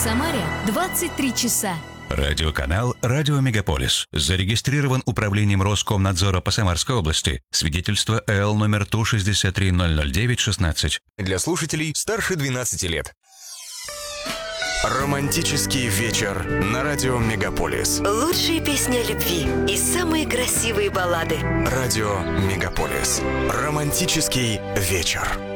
Самаре 23 часа. Радиоканал «Радио Мегаполис». Зарегистрирован Управлением Роскомнадзора по Самарской области. Свидетельство ЭЛ номер ТУ-63-009-16. Для слушателей старше 12 лет. Романтический вечер на радио Мегаполис. Лучшие песни о любви и самые красивые баллады. Радио Мегаполис. Романтический вечер.